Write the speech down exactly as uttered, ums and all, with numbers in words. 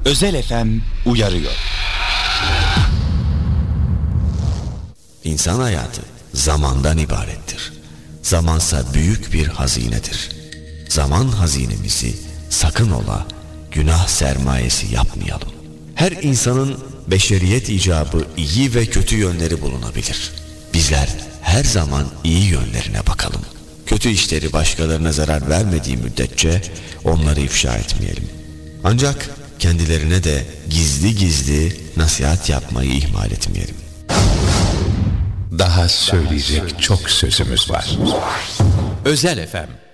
Özel F M uyarıyor. İnsan hayatı zamandan ibarettir. Zamansa büyük bir hazinedir. Zaman hazinemizi sakın ola günah sermayesi yapmayalım. Her insanın beşeriyet icabı iyi ve kötü yönleri bulunabilir. Bizler her zaman iyi yönlerine bakalım. Kötü işleri başkalarına zarar vermediği müddetçe onları ifşa etmeyelim. Ancak kendilerine de gizli gizli nasihat yapmayı ihmal etmeyelim. Daha söyleyecek çok sözümüz var. Özel F M